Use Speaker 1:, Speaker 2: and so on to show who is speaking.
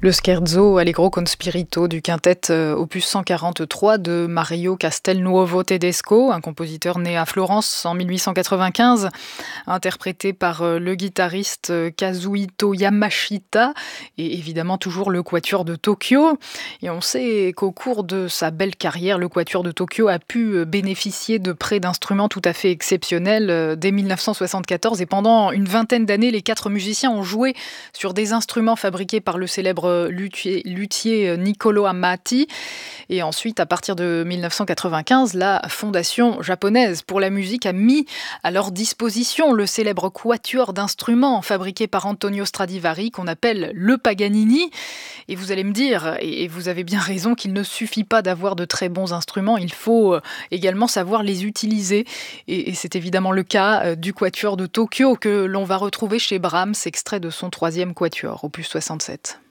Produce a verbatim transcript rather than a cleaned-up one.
Speaker 1: Le scherzo Allegro con spirito du quintet euh, opus cent quarante-trois de Mario Castelnuovo Tedesco, un compositeur né à Florence en mille huit cent quatre-vingt-quinze, interprété par euh, le guitariste euh, Kazuhito Yamashita et évidemment toujours le Quatuor de Tokyo. Et on sait qu'au cours de sa belle carrière, le Quatuor de Tokyo a pu euh, bénéficier de prêts d'instruments tout à fait exceptionnels euh, dès mille neuf cent soixante-quatorze, et pendant une vingtaine d'années, les quatre musiciens ont joué sur des instruments fabriqués par le célèbre luthier, luthier Niccolò Amati. Et ensuite, à partir de mille neuf cent quatre-vingt-quinze, la Fondation japonaise pour la musique a mis à leur disposition le célèbre quatuor d'instruments fabriqué par Antonio Stradivari, qu'on appelle le Paganini. Et vous allez me dire, et vous avez bien raison, qu'il ne suffit pas d'avoir de très bons instruments, il faut également savoir les utiliser. Et, et c'est évidemment le cas du Quatuor de Tokyo que l'on va retrouver chez Brahms, extrait de son troisième quatuor, opus soixante-sept.